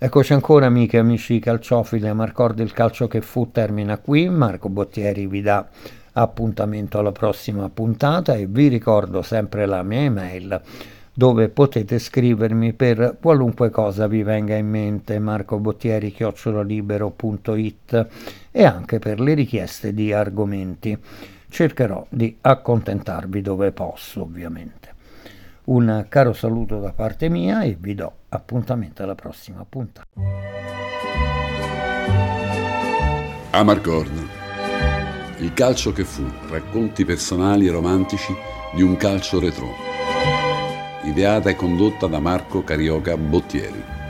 Eccoci ancora amiche e amici calciofili, Amarcord del calcio che fu termina qui, Marco Bottieri vi dà appuntamento alla prossima puntata e vi ricordo sempre la mia email dove potete scrivermi per qualunque cosa vi venga in mente, marcobottieri@libero.it, e anche per le richieste di argomenti. Cercherò di accontentarvi dove posso, ovviamente. Un caro saluto da parte mia e vi do appuntamento alla prossima puntata. Amarcord, il calcio che fu, racconti personali e romantici di un calcio retro. Ideata e condotta da Marco Carioca Bottieri.